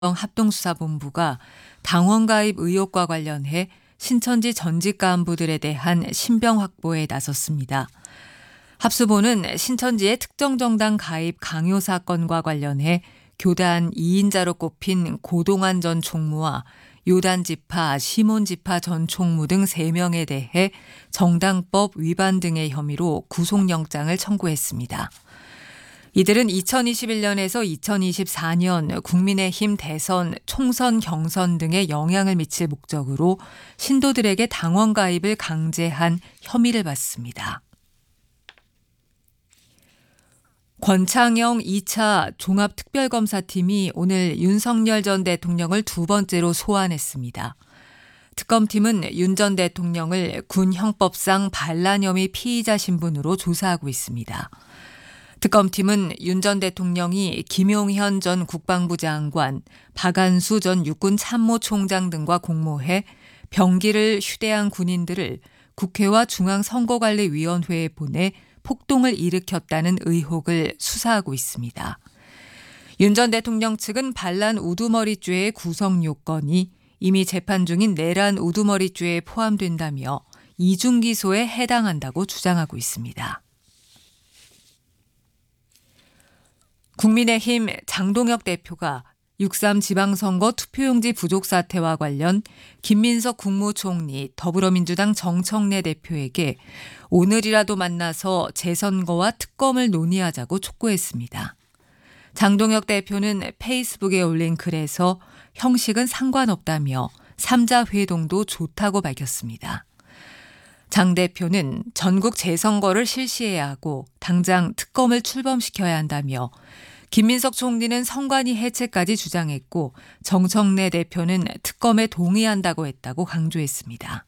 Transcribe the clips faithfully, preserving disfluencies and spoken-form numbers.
합동수사본부가 당원 가입 의혹과 관련해 신천지 전직 간부들에 대한 신병 확보에 나섰습니다. 합수본은 신천지의 특정 정당 가입 강요 사건과 관련해 교단 이 인자로 꼽힌 고동환 전 총무와 요단 지파, 시몬 지파 전 총무 등 세 명에 대해 정당법 위반 등의 혐의로 구속영장을 청구했습니다. 이들은 이천이십일 년에서 이천이십사 년 국민의힘 대선, 총선 경선 등에 영향을 미칠 목적으로 신도들에게 당원 가입을 강제한 혐의를 받습니다. 권창영 이 차 종합특별검사팀이 오늘 윤석열 전 대통령을 두 번째로 소환했습니다. 특검팀은 윤 전 대통령을 군 형법상 반란 혐의 피의자 신분으로 조사하고 있습니다. 특검팀은 윤 전 대통령이 김용현 전 국방부 장관, 박안수 전 육군 참모총장 등과 공모해 병기를 휴대한 군인들을 국회와 중앙선거관리위원회에 보내 폭동을 일으켰다는 의혹을 수사하고 있습니다. 윤 전 대통령 측은 반란 우두머리죄의 구성 요건이 이미 재판 중인 내란 우두머리죄에 포함된다며 이중 기소에 해당한다고 주장하고 있습니다. 국민의힘 장동혁 대표가 육삼 지방선거 투표용지 부족 사태와 관련 김민석 국무총리, 더불어민주당 정청래 대표에게 오늘이라도 만나서 재선거와 특검을 논의하자고 촉구했습니다. 장동혁 대표는 페이스북에 올린 글에서 형식은 상관없다며 삼자 회동도 좋다고 밝혔습니다. 장 대표는 전국 재선거를 실시해야 하고 당장 특검을 출범시켜야 한다며 김민석 총리는 선관위 해체까지 주장했고 정청래 대표는 특검에 동의한다고 했다고 강조했습니다.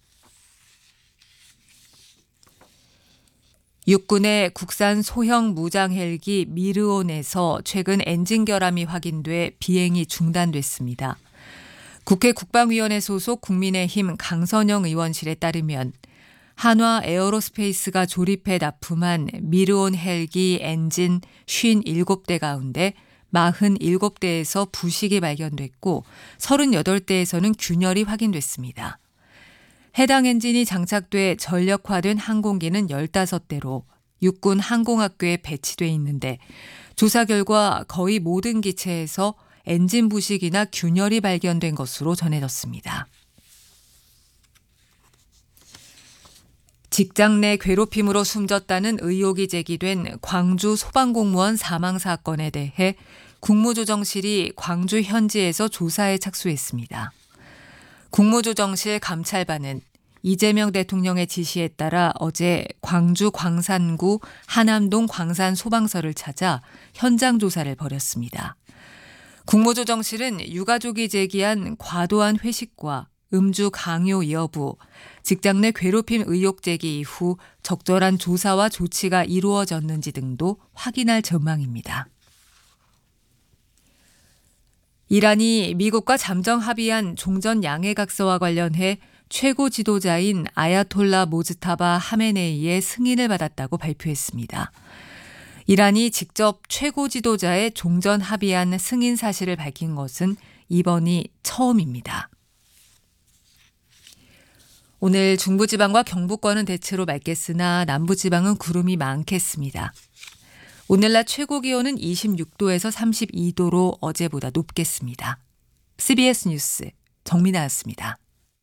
육군의 국산 소형 무장 헬기 미르온에서 최근 엔진 결함이 확인돼 비행이 중단됐습니다. 국회 국방위원회 소속 국민의힘 강선영 의원실에 따르면 한화 에어로스페이스가 조립해 납품한 미르온 헬기 엔진 오십칠 대 가운데 사십칠 대에서 부식이 발견됐고 삼십팔 대에서는 균열이 확인됐습니다. 해당 엔진이 장착돼 전력화된 항공기는 십오 대로 육군 항공학교에 배치돼 있는데 조사 결과 거의 모든 기체에서 엔진 부식이나 균열이 발견된 것으로 전해졌습니다. 직장 내 괴롭힘으로 숨졌다는 의혹이 제기된 광주 소방공무원 사망 사건에 대해 국무조정실이 광주 현지에서 조사에 착수했습니다. 국무조정실 감찰반은 이재명 대통령의 지시에 따라 어제 광주 광산구 하남동 광산소방서를 찾아 현장 조사를 벌였습니다. 국무조정실은 유가족이 제기한 과도한 회식과 음주 강요 여부, 직장 내 괴롭힘 의혹 제기 이후 적절한 조사와 조치가 이루어졌는지 등도 확인할 전망입니다. 이란이 미국과 잠정 합의한 종전 양해각서와 관련해 최고 지도자인 아야톨라 모즈타바 하메네이의 승인을 받았다고 발표했습니다. 이란이 직접 최고 지도자의 종전 합의안 승인 사실을 밝힌 것은 이번이 처음입니다. 오늘 중부지방과 경북권은 대체로 맑겠으나 남부지방은 구름이 많겠습니다. 오늘 낮 최고 기온은 이십육 도에서 삼십이 도로 어제보다 높겠습니다. 씨비에스 뉴스 정민아였습니다.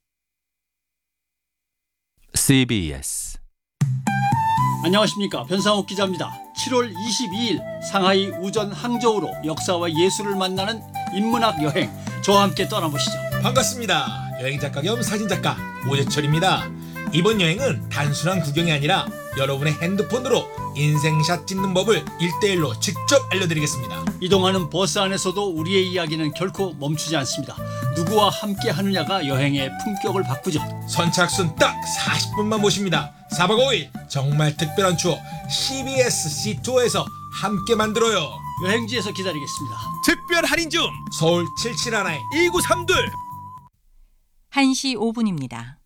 씨비에스 안녕하십니까, 변상욱 기자입니다. 칠월 이십이일 상하이 우전 항저우로 역사와 예술을 만나는 인문학 여행, 저와 함께 떠나보시죠. 반갑습니다. 여행작가 겸 사진작가 오재철입니다. 이번 여행은 단순한 구경이 아니라 여러분의 핸드폰으로 인생샷 찍는 법을 일대일로 직접 알려드리겠습니다. 이동하는 버스 안에서도 우리의 이야기는 결코 멈추지 않습니다. 누구와 함께 하느냐가 여행의 품격을 바꾸죠. 선착순 딱 사십 분만 모십니다. 사박 오일 정말 특별한 추억 씨비에스 씨투어에서 함께 만들어요. 여행지에서 기다리겠습니다. 특별 할인 중 서울 칠칠일에 일구삼이 한 시 오 분입니다.